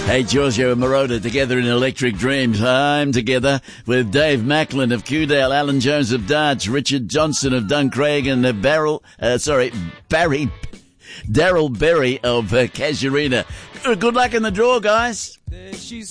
Hey, Giorgio and Moroder together in Electric Dreams. I'm together with Dave Macklin of Kewdale, Alan Jones of Darts, Richard Johnson of Duncraig, and Daryl Berry of Casuarina. Good luck in the draw, guys.